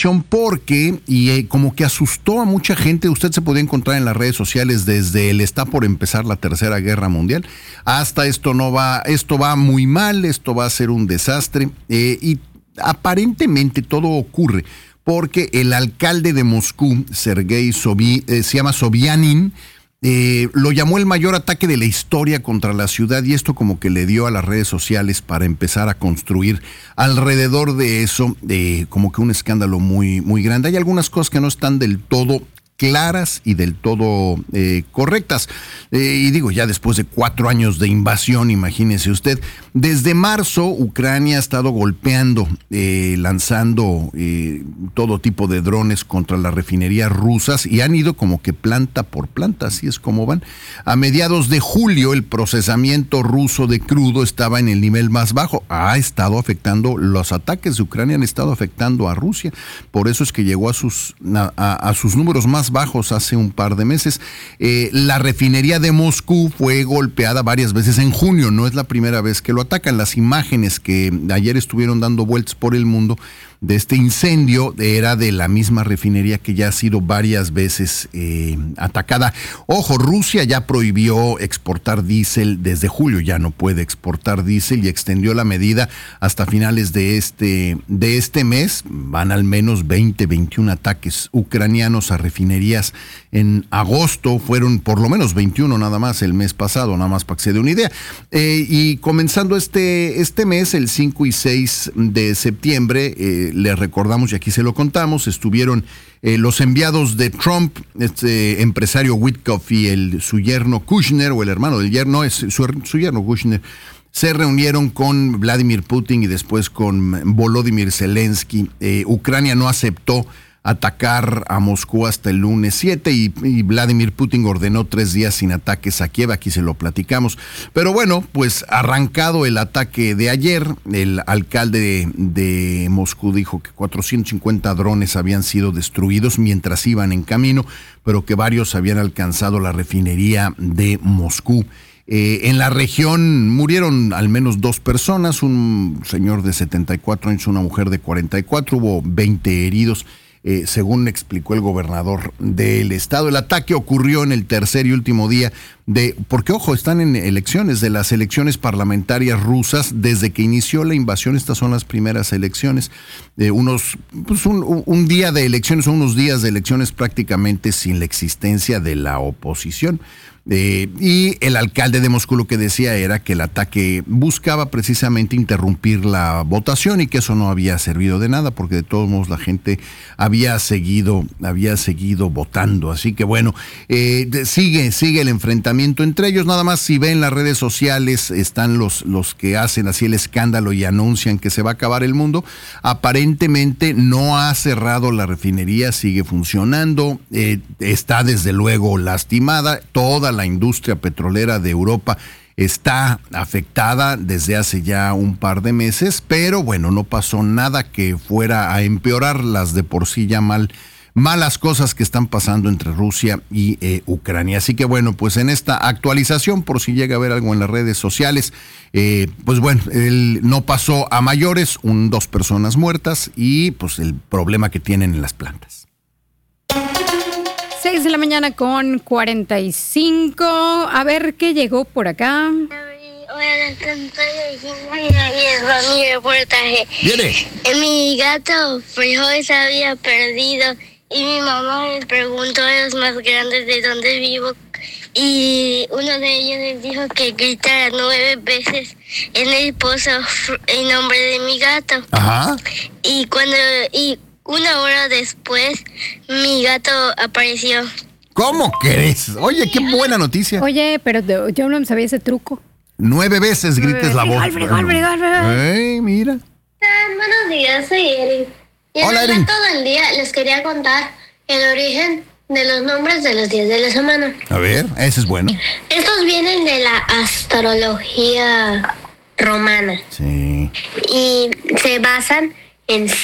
información porque, como que asustó a mucha gente. Usted se podía encontrar en las redes sociales desde el está por empezar la Tercera Guerra Mundial hasta esto va muy mal, esto va a ser un desastre. Y aparentemente todo ocurre porque el alcalde de Moscú, Sergei se llama Sobyanin, lo llamó el mayor ataque de la historia contra la ciudad, y esto como que le dio a las redes sociales para empezar a construir alrededor de eso como que un escándalo muy, muy grande. Hay algunas cosas que no están del todo claras y del todo correctas. Y digo, ya después de 4 años de invasión, imagínese usted, desde marzo Ucrania ha estado golpeando, lanzando todo tipo de drones contra las refinerías rusas, y han ido como que planta por planta, así es como van. A mediados de julio el procesamiento ruso de crudo estaba en el nivel más bajo. Ha estado afectando, los ataques de Ucrania han estado afectando a Rusia, por eso es que llegó a sus números más bajos hace un par de meses. La refinería de Moscú fue golpeada varias veces en junio, no es la primera vez que lo atacan. Las imágenes que ayer estuvieron dando vueltas por el mundo de este incendio era de la misma refinería que ya ha sido varias veces atacada. Ojo, Rusia ya prohibió exportar diésel desde julio, ya no puede exportar diésel, y extendió la medida hasta finales de este mes. Van al menos 21 ataques ucranianos a refinerías en agosto. Fueron por lo menos 21 nada más el mes pasado, nada más para que se dé una idea. Y comenzando este mes, el 5 y 6 de septiembre, les recordamos, y aquí se lo contamos, estuvieron los enviados de Trump, este empresario Witkoff y su yerno Kushner, o el hermano del yerno, es su yerno Kushner, se reunieron con Vladimir Putin y después con Volodymyr Zelensky. Ucrania no aceptó atacar a Moscú hasta el lunes 7 y Vladimir Putin ordenó 3 días sin ataques a Kiev. Aquí se lo platicamos. Pero bueno, pues arrancado el ataque de ayer, el alcalde de Moscú dijo que 450 drones habían sido destruidos mientras iban en camino, pero que varios habían alcanzado la refinería de Moscú. En la región murieron al menos 2 personas, un señor de 74 años, una mujer de 44, hubo 20 heridos. Según explicó el gobernador del estado. El ataque ocurrió en el tercer y último día porque ojo, están en elecciones, de las elecciones parlamentarias rusas. Desde que inició la invasión, estas son las primeras elecciones, un día de elecciones, o unos días de elecciones prácticamente sin la existencia de la oposición. Y el alcalde de Moscú lo que decía era que el ataque buscaba precisamente interrumpir la votación, y que eso no había servido de nada, porque de todos modos la gente había seguido votando. Así que bueno, sigue el enfrentamiento entre ellos. Nada más, si ven las redes sociales, están los que hacen así el escándalo y anuncian que se va a acabar el mundo. Aparentemente no ha cerrado la refinería, sigue funcionando, está desde luego lastimada. Toda la industria petrolera de Europa está afectada desde hace ya un par de meses, pero bueno, no pasó nada que fuera a empeorar las de por sí ya malas cosas que están pasando entre Rusia y Ucrania. Así que bueno, pues en esta actualización, por si llega a ver algo en las redes sociales, pues bueno, no pasó a mayores, 2 personas muertas y pues el problema que tienen en las plantas. 6 de la mañana con 45. A ver qué llegó por acá. Mi reportaje. ¡Viene! Mi gato Frijol se había perdido y mi mamá me preguntó a los más grandes de dónde vivo, y uno de ellos les dijo que gritara 9 veces en el pozo el nombre de mi gato. Ajá. Y 1 hora después, mi gato apareció. ¿Cómo crees? Oye, qué buena noticia. Oye, pero yo no sabía ese truco. 9 veces grites la voz. Frijol. Mira. Buenos días, soy Erin. Y Hola, Erin. todo el día les quería contar el origen de los nombres de los días de la semana. A ver, ese es bueno. Estos vienen de la astrología romana. Sí. Y se basan en